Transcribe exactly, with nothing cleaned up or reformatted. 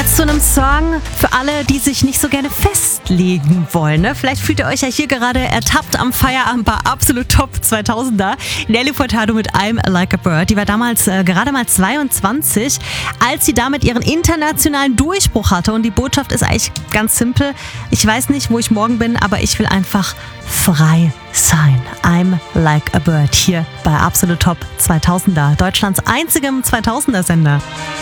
Jetzt zu einem Song für alle, die sich nicht so gerne festlegen wollen. Ne? Vielleicht fühlt ihr euch ja hier gerade ertappt am Feierabend bei Absolut Top zweitausender. Nelly Furtado mit I'm Like a Bird. Die war damals äh, gerade mal zweiundzwanzig, als sie damit ihren internationalen Durchbruch hatte. Und die Botschaft ist eigentlich ganz simpel. Ich weiß nicht, wo ich morgen bin, aber ich will einfach frei sein. I'm Like a Bird hier bei Absolut Top zweitausender. Deutschlands einzigem zweitausender Sender.